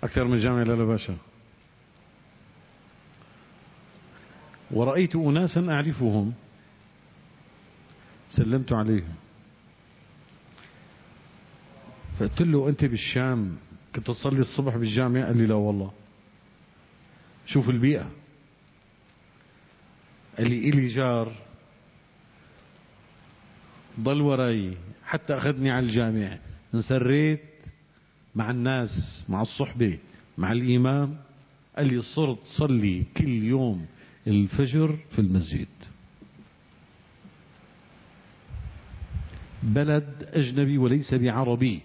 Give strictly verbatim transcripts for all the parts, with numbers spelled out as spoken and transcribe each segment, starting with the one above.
أكثر من جامعة لا باشا. ورأيت أناسا أعرفهم سلمت عليهم، فقلت له أنت بالشام كنت تصلي الصبح بالجامعة؟ قال لي لا والله. شوف البيئة. قال لي إلي جار ضل وراي حتى أخذني على الجامعة، انسريت مع الناس مع الصحبة مع الإمام. قال لي صرت صلي كل يوم الفجر في المسجد. بلد أجنبي وليس بعربي.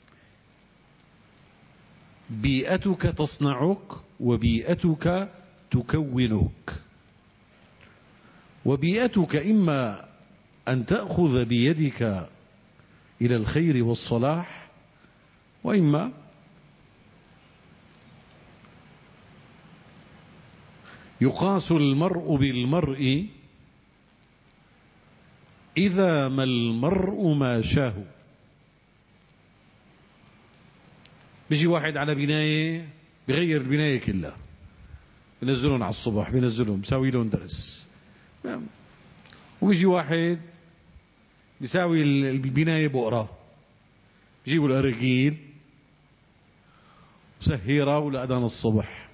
بيئتك تصنعك وبيئتك تكونك. وبيئتك إما أن تأخذ بيدك إلى الخير والصلاح، وإما يقاس المرء بالمرء إذا ما المرء ما شاه. بيجي واحد على بناية بغير البناية كلها، بنزلهم على الصبح، بنزلهم بساوي لهم درس. وبيجي واحد بيساوي البناية بقرة، بيجيبوا الأرجيل وسهيرة ولأذان الصبح.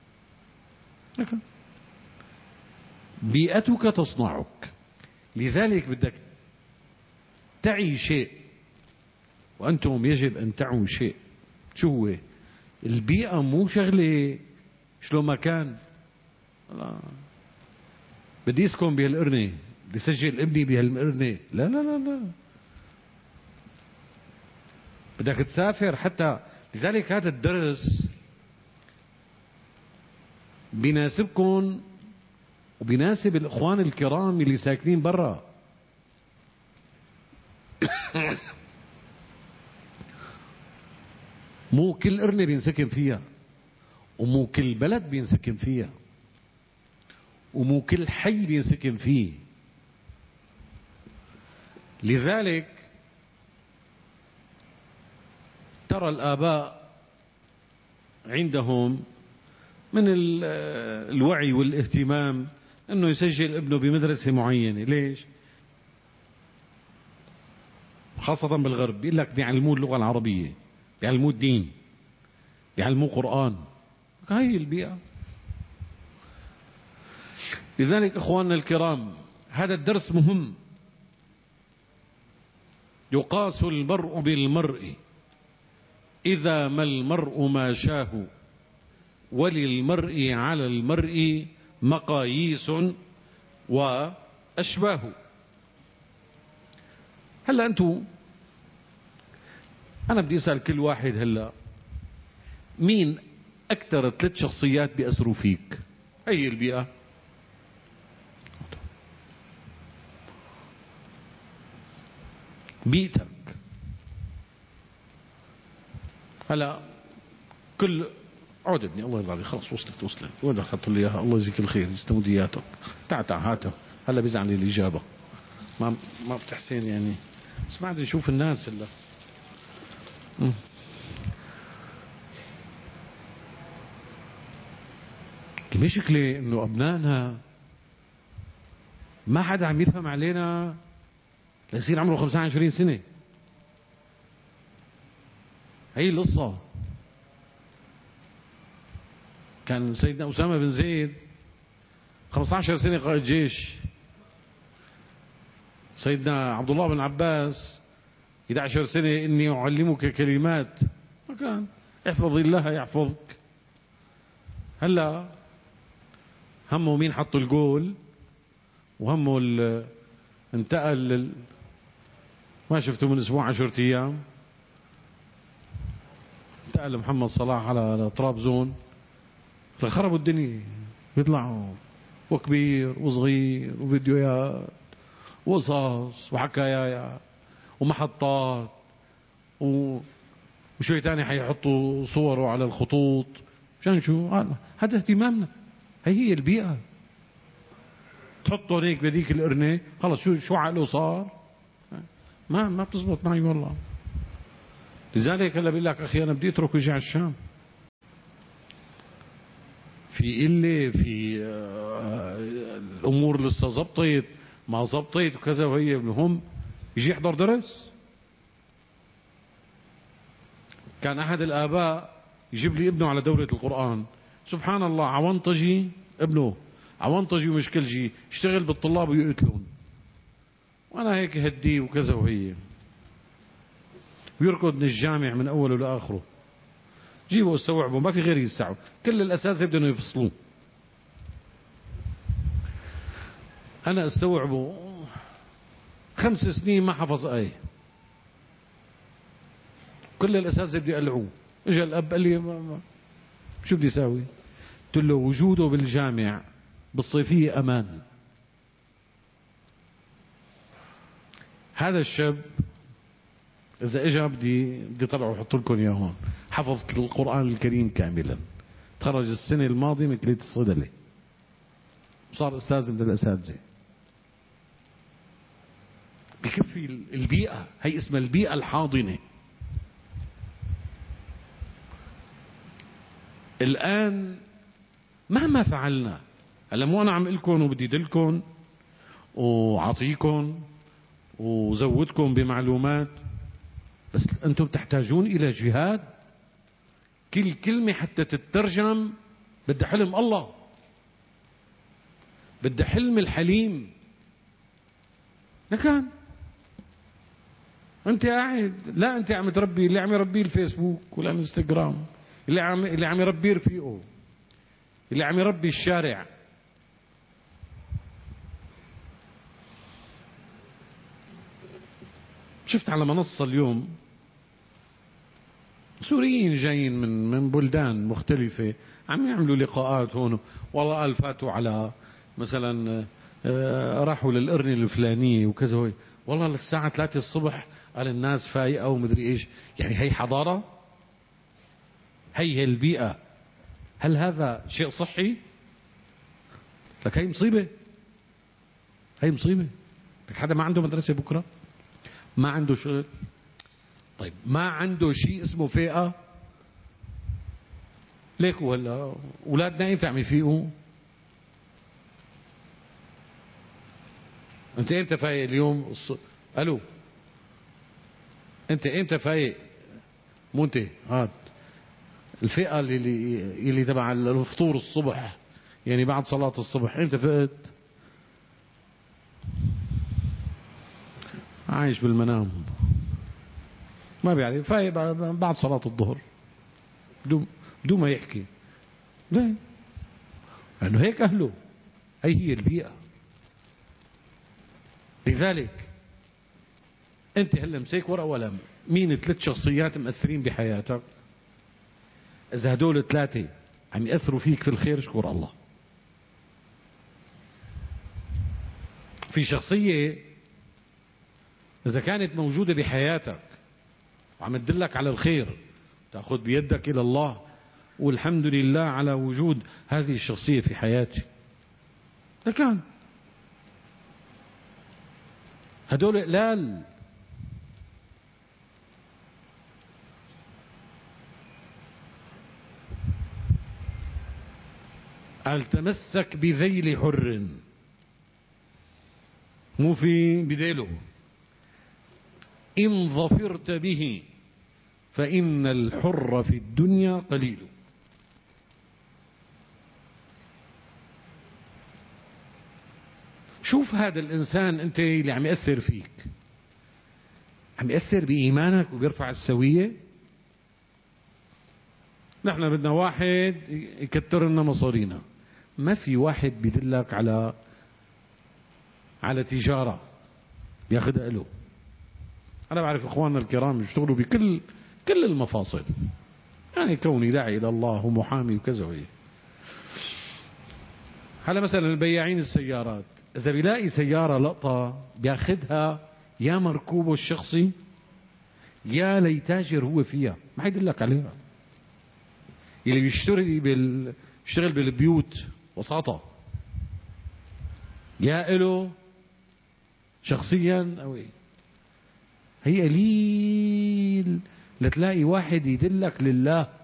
بيئتك تصنعك. لذلك بدك تعي شيء، وأنتم يجب أن تعوا شيء. شو هو؟ البيئة مو شغلة شلون ما كان. بدي اسكن بهالقرنة، بدي سجل ابني بهالقرنة، لا لا لا لا، بدك تسافر حتى. لذلك هذا الدرس بيناسبكم وبيناسب الإخوان الكرام اللي ساكنين برا. مو كل قرنة بينسكن فيها، ومو كل بلد بينسكن فيها، ومو كل حي بينسكن فيه. لذلك ترى الآباء عندهم من الوعي والاهتمام أنه يسجل ابنه بمدرسة معينة. ليش؟ خاصة بالغرب بيقول لك بيعلموه اللغة العربية، بيعلموه الدين، بيعلموه قرآن. هاي البيئة. لذلك إخواننا الكرام هذا الدرس مهم. يقاس المرء بالمرء إذا ما المرء ما شاه، وللمرء على المرء مقاييس وأشباه. هلا أنتم، أنا بدي أسأل كل واحد هلا، مين أكثر ثلاث شخصيات بيأثروا فيك؟ هي البيئة. بيئتك. هلا كل عود ابني الله يرضى عليك، خلص وصلت وصلت، وين بدك تحط لي اياها؟ الله يجزيك الخير، استمودياتك. تعال تعال هاتها. هلا بيزعل لي الإجابة، ما ما بتحسين يعني. اسمع بدي نشوف الناس هلا. المشكلة انه ابنائنا ما حدا عم يفهم علينا ليصير عمره خمسة وعشرين سنة. هي القصة. كان سيدنا أسامة بن زيد خمسة عشر سنة قائد جيش. سيدنا عبد الله بن عباس إحدى عشرة سنة إني أعلمك كلمات. ما كان احفظ الله يحفظك. هلا همه مين حط الجول، وهمه انتقل لل... ما شفته من أسبوع عشرة أيام انتقل محمد صلاح على طرابزون، خربوا الدنيا. بيطلعوا وكبير وصغير وفيديوهات وقصص وحكايات ومحطات و... وشوي تاني حيحطوا صوره على الخطوط. مشان شو؟ هذا اهتمامنا. هي هي البيئة. تحطه هيك بديك القرنة، خلص شو شو عقله صار؟ ما ما بتزبط معي والله. لذلك هلا بقول لك اخي انا بدي اترك وجه على الشام. في قلة، في الأمور لسه زبطت ما زبطت وكذا، وهي المهم يجي يحضر درس. كان أحد الآباء يجيب لي ابنه على دورة القرآن، سبحان الله، عوانطجي ابنه، عوانطجي ومشكلجي، يشتغل بالطلاب ويقتلون، وأنا هيك هديه وكذا، وهي ويركض من الجامع من أوله لآخره. جيبوا استوعبوا، ما في غير يستوعب، كل الأساس بدهم يفصلوه. أنا استوعبه خمس سنين ما حفظ آية، كل الأساس بدي أقلعوه. اجى الأب قال لي ما ما شو بدي أساوي؟ قلت له وجوده بالجامع بالصيفية أمان. هذا الشاب إذا إجا بدي بدي طلعه وحط لكم إياه هون، حفظ القرآن الكريم كاملا، تخرج السنة الماضية من كلية الصيدلة، صار أستاذ من الأساتذة. بكفي البيئة، هي اسمها البيئة الحاضنة. الآن مهما فعلنا، هلا مو أنا عم لكم وبدي دلكم وعطيكم وزودكم بمعلومات، بس أنتم تحتاجون إلى جهاد. كل كلمة حتى تترجم بدها حلم الله، بدها حلم الحليم. لكن أنت قاعد، لا أنت عم تربي اللي عم يربيه الفيسبوك والانستغرام، اللي عم اللي عم يربيه رفيقه، اللي عم يربي الشارع. شفت على منصة اليوم سوريين جايين من من بلدان مختلفة عم يعملوا لقاءات هون، والله قال فاتوا على مثلا راحوا للقرنة الفلانية وكذا، والله للساعة ثلاثة الصبح قال الناس فايقة ومدري ايش. يعني هي حضارة؟ هي هي البيئة؟ هل هذا شيء صحي؟ لك هي مصيبة، هي مصيبة. لك حدا ما عنده مدرسة بكرة، ما عنده شغل، طيب ما عنده شيء اسمه فئة. ليك ولا أولادنا ايمتى عم يفيقوا؟ انت امتى فايق اليوم الص... الو انت امتى فايق؟ مو انت هاد الفئة اللي اللي تبع الفطور الصبح، يعني بعد صلاة الصبح، امتى فقت؟ عايش بالمنام، ما بيعرف، فايق بعد صلاة الظهر بدون بدون ما يحكي. ليه؟ لأنه هيك أهله، هي هي البيئة. لذلك أنت هلا مسيك ورقة وقلم، مين ثلاث شخصيات مأثرين بحياتك؟ إذا هدول الثلاثة عم يأثروا فيك في الخير اشكر الله. في شخصية إذا كانت موجودة بحياتك وعم تدلك على الخير، تأخذ بيدك إلى الله والحمد لله على وجود هذه الشخصية في حياتي. لكن هدول قلال. قال تمسك بذيل حر، مو في بذيله، إن ظفرت به فإن الحر في الدنيا قليل. شوف هذا الإنسان أنت اللي عم يأثر فيك، عم يأثر بإيمانك وبيرفع السوية. نحن بدنا واحد يكتر لنا مصارينا، ما في واحد بيدلك على على تجارة بياخدها له. أنا بعرف إخواننا الكرام يشتغلوا بكل كل المفاصل، يعني كوني داعي إلى الله ومحامي وكذا وهي. هلا مثلا البياعين السيارات، إذا بيلاقي سيارة لقطة بياخدها يا مركوبه الشخصي يا ليتاجر هو فيها، ما حيدلك عليها. اللي بيشتري بال... بيشتغل بالبيوت وساطة، يا إله شخصيا أو إيه. هي قليل لتلاقي واحد يدلك لله